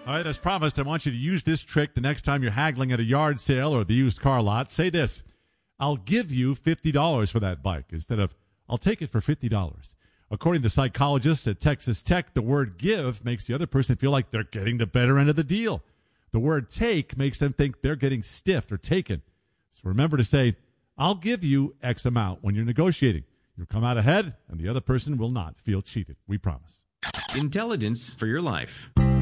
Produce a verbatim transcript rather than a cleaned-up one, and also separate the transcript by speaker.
Speaker 1: All right, as promised, I want you to use this trick the next time you're haggling at a yard sale or the used car lot. Say this: I'll give you fifty dollars for that bike, instead of I'll take it for fifty dollars. According to psychologists at Texas Tech, the word give makes the other person feel like they're getting the better end of the deal. The word take makes them think they're getting stiffed or taken. So remember to say, I'll give you X amount when you're negotiating. You'll come out ahead, and the other person will not feel cheated. We promise.
Speaker 2: Intelligence for your life.